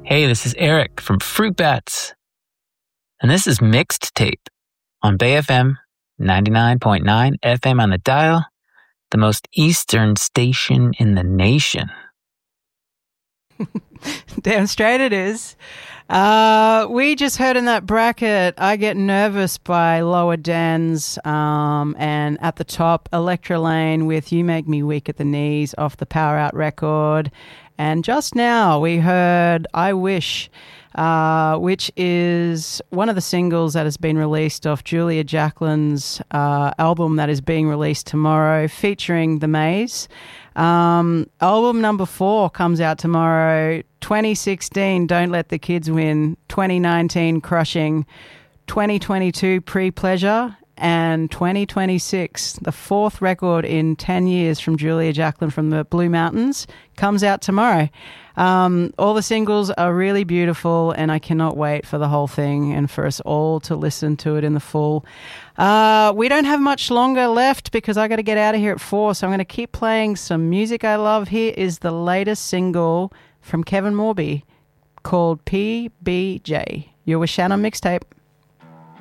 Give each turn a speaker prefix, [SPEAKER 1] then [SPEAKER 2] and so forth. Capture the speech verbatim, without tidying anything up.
[SPEAKER 1] Hey, this is Eric from Fruit Bats. And this is Mixed Tape on Bay F M ninety-nine point nine F M on the dial, the most eastern station in the nation.
[SPEAKER 2] Damn straight it is. Uh, we just heard in that bracket, I Get Nervous by Lower Dens, um, and at the top, Electra Lane with You Make Me Weak at the Knees off the Power Out record. And just now we heard I Wish, uh, which is one of the singles that has been released off Julia Jacquelin's uh, album that is being released tomorrow, featuring The Maze. Um, album number four comes out tomorrow. twenty sixteen, Don't Let the Kids Win. twenty nineteen, Crushing. twenty twenty-two, Pre-Pleasure. And twenty twenty-six, the fourth record in ten years from Julia Jacquelin from the Blue Mountains, comes out tomorrow. Um, all the singles are really beautiful, and I cannot wait for the whole thing and for us all to listen to it in the full. Uh, we don't have much longer left because I got to get out of here at four, so I'm going to keep playing some music I love. Here is the latest single from Kevin Morby called P B J. You're with Shannon Mixtape.